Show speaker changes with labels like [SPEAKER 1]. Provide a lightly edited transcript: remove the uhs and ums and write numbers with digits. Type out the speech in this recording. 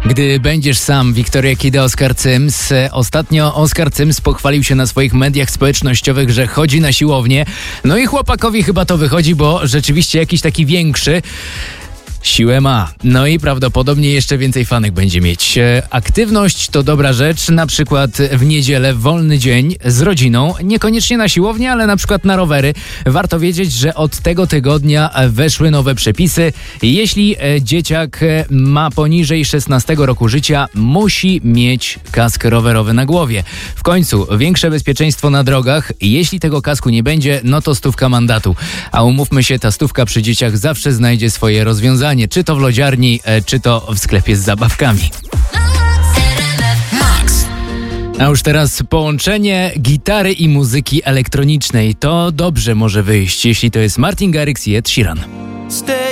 [SPEAKER 1] Gdy będziesz sam, Victoria Kida, Oskar Cyms. Ostatnio Oskar Cyms pochwalił się na swoich mediach społecznościowych, że chodzi na siłownię. No i chłopakowi chyba to wychodzi, bo rzeczywiście jakiś taki większy siłę ma. No i prawdopodobnie jeszcze więcej fanek będzie mieć. Aktywność to dobra rzecz, na przykład w niedzielę, w wolny dzień z rodziną, niekoniecznie na siłownię, ale na przykład na rowery. Warto wiedzieć, że od tego tygodnia weszły nowe przepisy. Jeśli dzieciak ma poniżej 16 roku życia, musi mieć kask rowerowy na głowie. W końcu większe bezpieczeństwo na drogach. Jeśli tego kasku nie będzie, no to 100 mandatu. A umówmy się, ta 100 przy dzieciach zawsze znajdzie swoje rozwiązanie. Czy to w lodziarni, czy to w sklepie z zabawkami. A już teraz połączenie gitary i muzyki elektronicznej. To dobrze może wyjść, jeśli to jest Martin Garrix i Ed Sheeran.